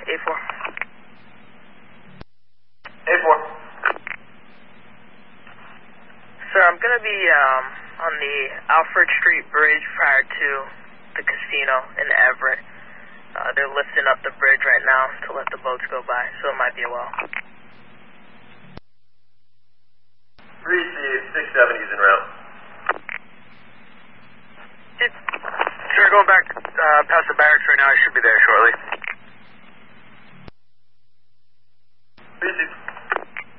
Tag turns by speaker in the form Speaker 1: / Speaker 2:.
Speaker 1: A4.
Speaker 2: A4.
Speaker 1: Sir, I'm going to be on the Alfred Street Bridge prior to the casino in Everett. They're lifting up the bridge right now to let the boats go by, so it might be a while.
Speaker 2: Received, 670's en route.
Speaker 3: Sir, going back past the barracks right now. I should be there shortly.